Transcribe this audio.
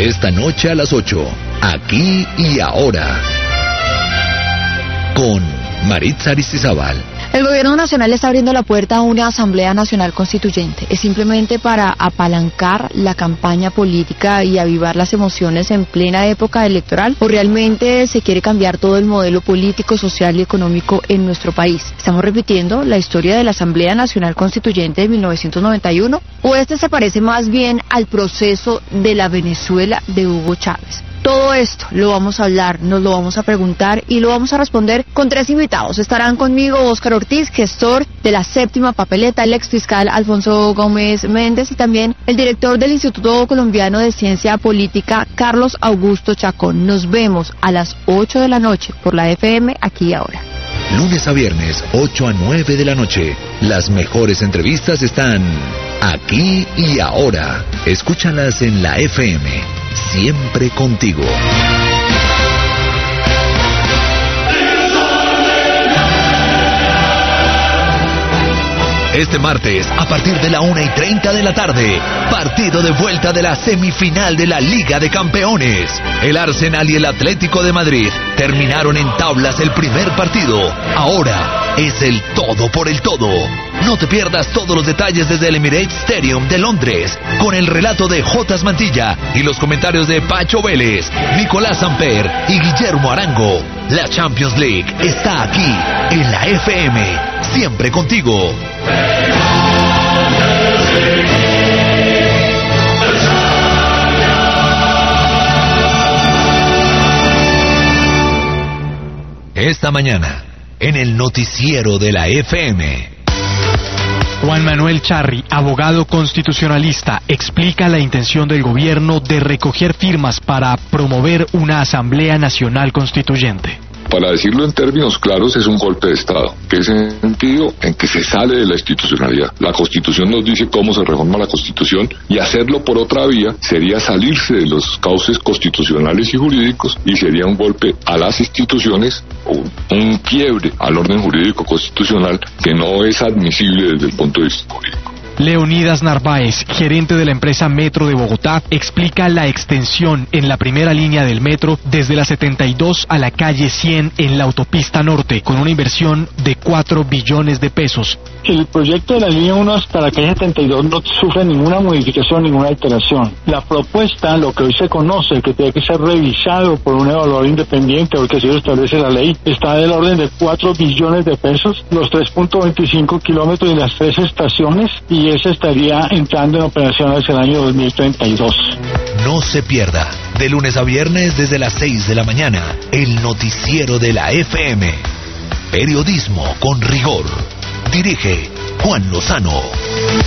Esta noche a las 8, Aquí y Ahora, con Maritza Aristizábal. El gobierno nacional está abriendo la puerta a una Asamblea Nacional Constituyente. ¿Es simplemente para apalancar la campaña política y avivar las emociones en plena época electoral? ¿O realmente se quiere cambiar todo el modelo político, social y económico en nuestro país? ¿Estamos repitiendo la historia de la Asamblea Nacional Constituyente de 1991? ¿O este se parece más bien al proceso de la Venezuela de Hugo Chávez? Todo esto lo vamos a hablar, nos lo vamos a preguntar y lo vamos a responder con 3 invitados. Estarán conmigo Óscar Ortiz, gestor de la Séptima Papeleta, el exfiscal Alfonso Gómez Méndez y también el director del Instituto Colombiano de Ciencia Política, Carlos Augusto Chacón. Nos vemos a las 8 de la noche por la FM Aquí y Ahora. Lunes a viernes, 8 a 9 de la noche. Las mejores entrevistas están Aquí y Ahora. Escúchalas en la FM. Siempre contigo. Este martes, a partir de la 1:30 de la tarde, partido de vuelta de la semifinal de la Liga de Campeones. El Arsenal y el Atlético de Madrid terminaron en tablas el primer partido. Ahora es el todo por el todo. No te pierdas todos los detalles desde el Emirates Stadium de Londres, con el relato de Jotas Mantilla y los comentarios de Pacho Vélez, Nicolás Samper y Guillermo Arango. La Champions League está aquí, en la FM, siempre contigo. Esta mañana, en el noticiero de la FM. Juan Manuel Charri, abogado constitucionalista, explica la intención del gobierno de recoger firmas para promover una Asamblea Nacional Constituyente. Para decirlo en términos claros, es un golpe de Estado. ¿Qué sentido? En que se sale de la institucionalidad. La Constitución nos dice cómo se reforma la Constitución y hacerlo por otra vía sería salirse de los cauces constitucionales y jurídicos y sería un golpe a las instituciones o un quiebre al orden jurídico constitucional que no es admisible desde el punto de vista jurídico. Leonidas Narváez, gerente de la empresa Metro de Bogotá, explica la extensión en la primera línea del metro desde la 72 a la calle 100 en la autopista norte, con una inversión de 4 billones de pesos. El proyecto de la línea 1 hasta la calle 72 no sufre ninguna modificación, ninguna alteración. La propuesta, lo que hoy se conoce, que tiene que ser revisado por un evaluador independiente, porque así lo establece la ley, está del orden de 4 billones de pesos, los 3.25 kilómetros y las 3 estaciones, y ese estaría entrando en operación hacia el año 2032. No se pierda, de lunes a viernes desde las 6 de la mañana, el noticiero de la FM. Periodismo con rigor. Dirige Juan Lozano.